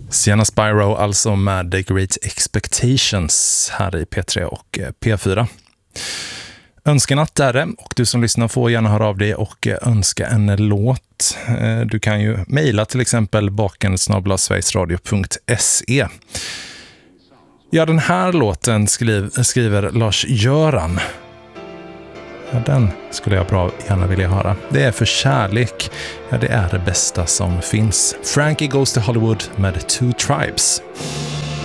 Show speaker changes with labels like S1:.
S1: Sienna Spyro alltså med The Great Expectations här i P3 och P4. Önskenatt är det, och du som lyssnar får gärna höra av dig och önska en låt. Du kan ju mejla till exempel baken@sverigesradio.se. Ja, den här låten skriver Lars-Göran. Ja, den skulle jag bra gärna vilja höra. Det är För kärlek. Ja, det är det bästa som finns. Frankie Goes to Hollywood med Two Tribes.